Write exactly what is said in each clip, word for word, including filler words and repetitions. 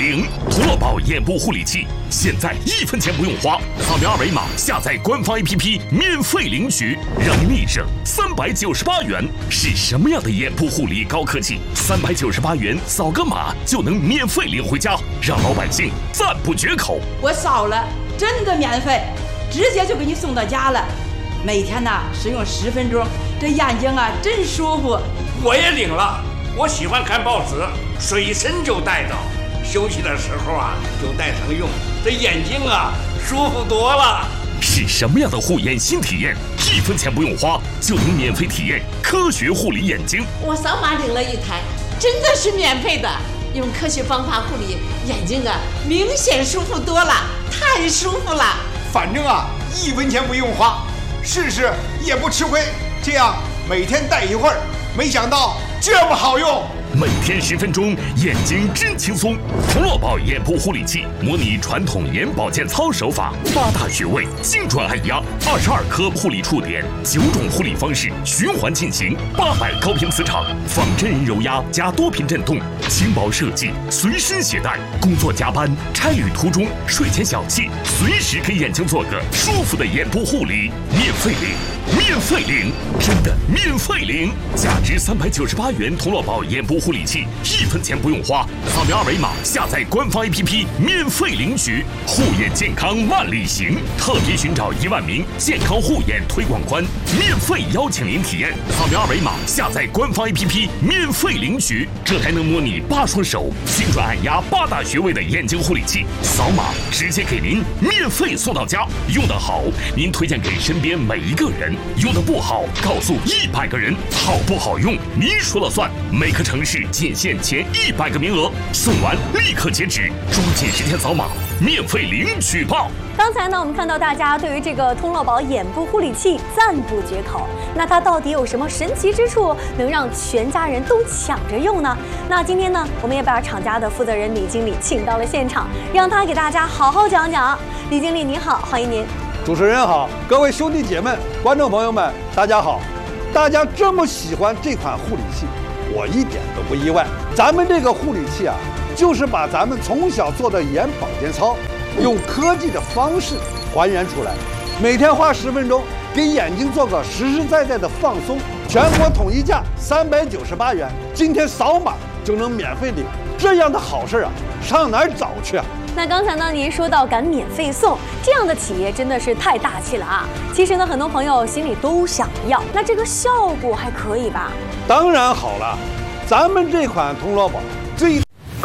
灵童乐宝眼部护理器，现在一分钱不用花，扫描二维码下载官方 A P P 免费领取，让您立省三百九十八元。是什么样的眼部护理高科技？三百九十八元扫个码就能免费领回家，让老百姓赞不绝口。 我扫了，真的免费，直接就给你送到家了。每天呢使用十分钟，这眼睛啊真舒服。 我也领了，我喜欢看报纸，随身就带着，休息的时候啊就带上用，这眼睛啊舒服多了。 是什么样的护眼新体验？一分钱不用花就能免费体验科学护理眼睛。 我扫码领了一台，真的是免费的，用科学方法护理眼睛啊，明显舒服多了，太舒服了。 反正啊一分钱不用花，试试也不吃亏。这样每天戴一会儿，没想到这么好用。 每天十分钟，眼睛真轻松。童乐宝眼部护理器模拟传统眼保健操手法，八大穴位精准按压，二十二颗护理触点，九种护理方式循环进行，八百高频磁场，仿真人揉压加多频震动，轻薄设计，随身携带。工作加班、差旅途中、睡前小憩，随时给眼睛做个舒服的眼部护理，免费领，免费领，真的免费领！价值三百九十八元童乐宝眼部护理器，一分钱不用花，扫描二维码下载官方 A P P 免费领取。护眼健康万里行，特别寻找一万名健康护眼推广官，免费邀请您体验。扫描二维码下载官方 A P P 免费领取。这台能模拟八双手精准按压八大穴位的眼睛护理器，扫码直接给您免费送到家。用得好，您推荐给身边每一个人；用得不好，告诉一百个人。好不好用，您说了算。每个城市仅限前一百个名额，送完立刻截止，抓紧时间扫码，免费领取吧。 刚才呢，我们看到大家对于这个童乐宝眼部护理器赞不绝口。那它到底有什么神奇之处，能让全家人都抢着用呢？那今天呢，我们也把厂家的负责人李经理请到了现场，让他给大家好好讲讲。李经理您好，欢迎您。 主持人好，各位兄弟姐妹、观众朋友们，大家好。大家这么喜欢这款护理器，我一点都不意外。咱们这个护理器啊，就是把咱们从小做的眼保健操，用科技的方式还原出来，每天花十分钟，给眼睛做个实实在在的放松。全国统一价三百九十八元，今天扫码就能免费领，这样的好事啊，上哪儿找去啊？ 那刚才呢，您说到敢免费送，这样的企业真的是太大气了啊！其实呢，很多朋友心里都想要，那这个效果还可以吧？ 当然好了，咱们这款童乐宝最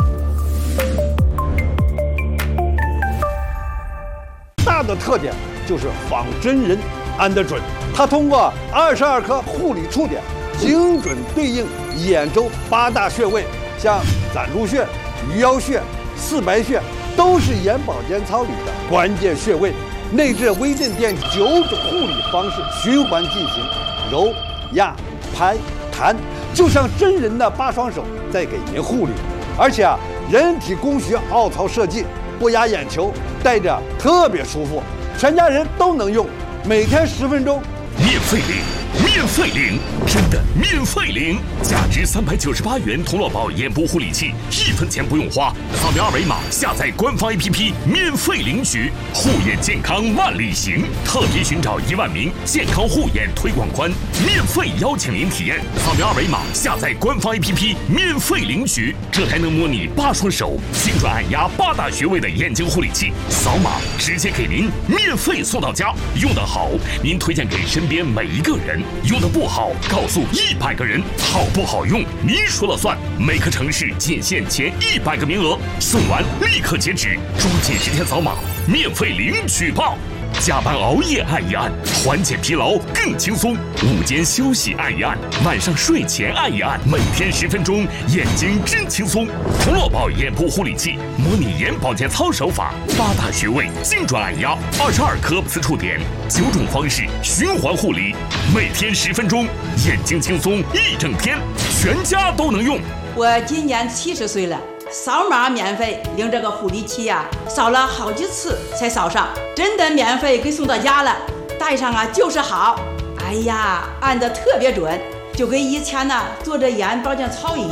大的特点就是仿真人按得准，它通过二十二颗护理触点，精准对应眼周八大穴位，像攒珠穴、鱼腰穴、四白穴。都是眼保健操里的关键穴位，内置微震电九种护理方式循环进行，揉、压、拍、弹，就像真人的八双手在给您护理。而且啊，人体工学凹槽设计，不压眼球，戴着特别舒服，全家人都能用。每天十分钟， 免费领，免费领，真的免费领！价值三百九十八元童乐宝眼部护理器，一分钱不用花，扫描二维码下载官方 A P P 免费领取。护眼健康万里行，特别寻找一万名健康护眼推广官，免费邀请您体验。扫描二维码下载官方 A P P 免费领取。这台能模拟八双手精准按压八大穴位的眼睛护理器，扫码直接给您免费送到家。用得好，您推荐给身边每一个人；用得不好，告诉一百个人。好不好用，您说了算。每个城市仅限前一百个名额，送完立刻截止，抓紧时间扫码，免费领取吧。加班熬夜按一按，缓解疲劳更轻松；午间休息按一按，晚上睡前按一按，每天十分钟，眼睛真轻松。童乐宝眼部护理器模拟眼保健操手法，八大穴位精准按压，二十二颗磁触点，九种方式循环护理，每天十分钟，眼睛轻松一整天，全家都能用。 我今年七十岁了。扫码免费领这个护理器呀、啊，扫了好几次才扫上，真的免费给送到家了。戴上啊就是好，哎呀，按得特别准，就跟以前呢做着眼保健操一样。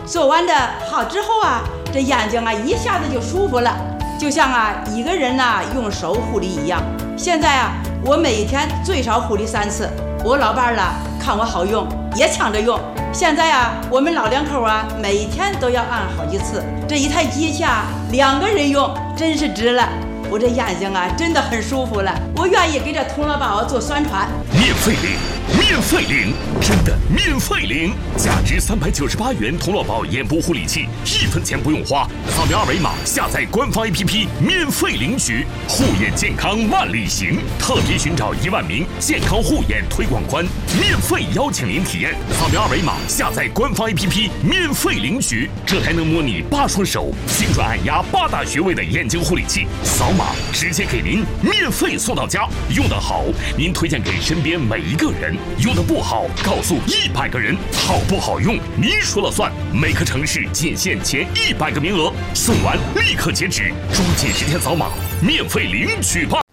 做完的好之后啊，这眼睛啊一下子就舒服了，就像啊一个人呐、啊、用手护理一样。现在啊，我每天最少护理三次。我老伴儿啦看我好用，也抢着用。现在啊，我们老两口啊每天都要按好几次。这一台机器啊，两个人用真是值了。我这眼睛啊真的很舒服了，我愿意给这童乐宝做宣传。 免费领，免费领，真的免费领！价值三百九十八元童乐宝眼部护理器，一分钱不用花，扫描二维码下载官方 A P P 免费领取。护眼健康万里行，特别寻找一万名健康护眼推广官，免费邀请您体验。扫描二维码下载官方 A P P 免费领取，这还能模拟八双手精准按压八大穴位的眼睛护理器，扫码直接给您免费送到家。用得好，您推荐给身边每一个人；用得不好，告诉一百个人。好不好用，您说了算。每个城市仅限前一百个名额，送完立刻截止，抓紧时间扫码，免费领取吧。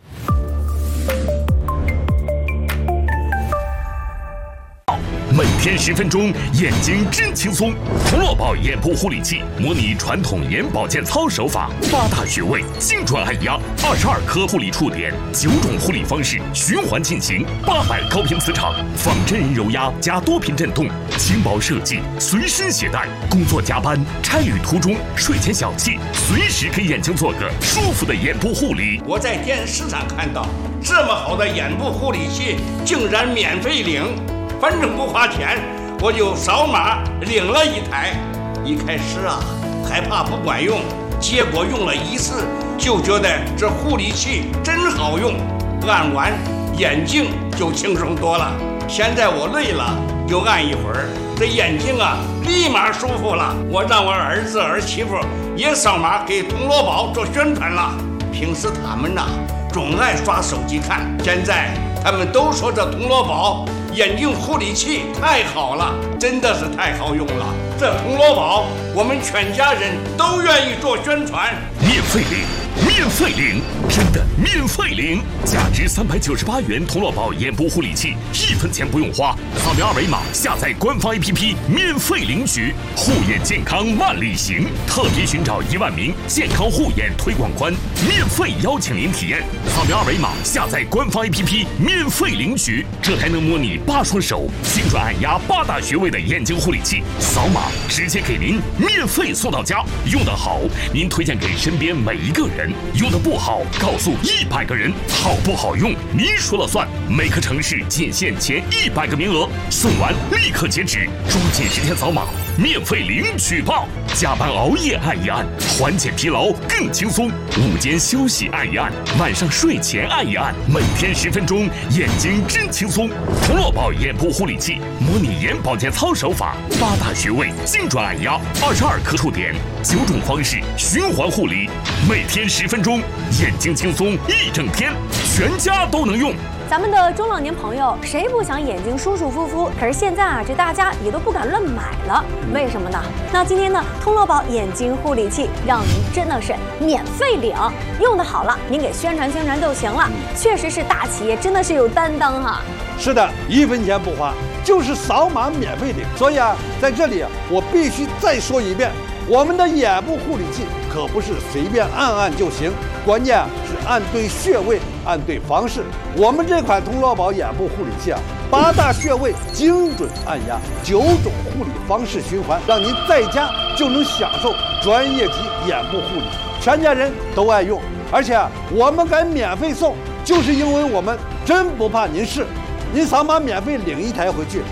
每天十分钟，眼睛真轻松。童乐宝眼部护理器模拟传统眼保健操手法，八大穴位精准按压，二十二颗护理触点，九种护理方式循环进行，八百高频磁场，仿真人揉压加多频震动，轻薄设计，随身携带。工作加班、差旅途中、睡前小憩，随时给眼睛做个舒服的眼部护理。 我在电视上看到这么好的眼部护理器，竟然免费领。反正不花钱，我就扫码领了一台。一开始啊，害怕不管用，结果用了一次就觉得这护理器真好用，按完眼睛就轻松多了。现在我累了就按一会儿，这眼睛啊立马舒服了。我让我儿子儿媳妇也扫码给童乐宝做宣传了。平时他们呐、啊、总爱刷手机看，现在他们都说这童乐宝眼睛护理器太好了，真的是太好用了。这童乐宝，我们全家人都愿意做宣传。 免费领，免费领，真的免费领！价值三百九十八元童乐宝眼部护理器，一分钱不用花，扫描二维码下载官方 A P P 免费领取。护眼健康万里行，特别寻找一万名健康护眼推广官，免费邀请您体验。扫描二维码下载官方 A P P 免费领取，这还能模拟八双手精准按压八大穴位的眼睛护理器，扫码直接给您免费送到家。用得好，您推荐给身边每一个人；用得不好，告诉一百个人。好不好用，您说了算。每个城市仅限前一百个名额，送完立刻截止，抓紧时间扫码，免费领取吧。加班熬夜按一按，缓解疲劳更轻松；午间休息按一按，晚上睡前按一按，每天十分钟，眼睛真轻松。童乐宝眼部护理器模拟眼保健操手法，八大穴位精准按压，二十二颗触点，九种方式循环护理，每天十分钟，眼睛轻松一整天，全家都能用。 咱们的中老年朋友谁不想眼睛舒舒服服？可是现在啊，这大家也都不敢乱买了，为什么呢？那今天呢，童乐宝眼睛护理器让您真的是免费领，用的好了，您给宣传宣传就行了。确实是大企业，真的是有担当哈。 是的，一分钱不花，就是扫码免费领。所以啊，在这里啊，我必须再说一遍，我们的眼部护理器可不是随便按按就行，关键是按对穴位，按对方式。我们这款童乐宝眼部护理器啊，八大穴位精准按压，九种护理方式循环，让您在家就能享受专业级眼部护理，全家人都爱用。而且啊，我们敢免费送，就是因为我们真不怕您试。您扫码免费领一台回去。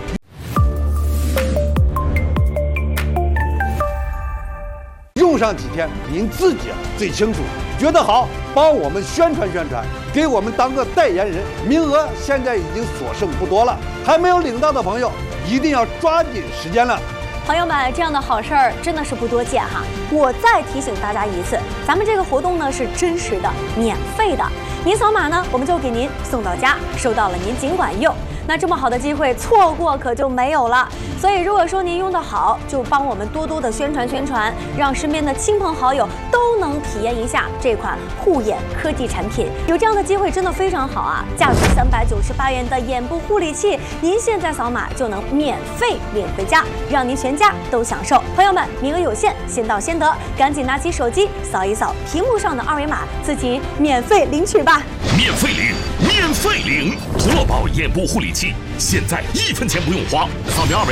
用上几天，您自己啊最清楚。觉得好，帮我们宣传宣传，给我们当个代言人。名额现在已经所剩不多了，还没有领到的朋友，一定要抓紧时间了。 朋友们，这样的好事儿真的是不多见哈！我再提醒大家一次，咱们这个活动呢是真实的、免费的。您扫码呢，我们就给您送到家，收到了您尽管用。 那这么好的机会错过可就没有了。所以如果说您用得好，就帮我们多多的宣传宣传，让身边的亲朋好友都能体验一下这款护眼科技产品。有这样的机会真的非常好啊！价值三百九十八元的眼部护理器，您现在扫码就能免费领回家，让您全家都享受。朋友们，名额有限，先到先得，赶紧拿起手机扫一扫屏幕上的二维码，自己免费领取吧！ 免费领，免费领！图乐宝眼部护理器，现在一分钱不用花，扫描二维码。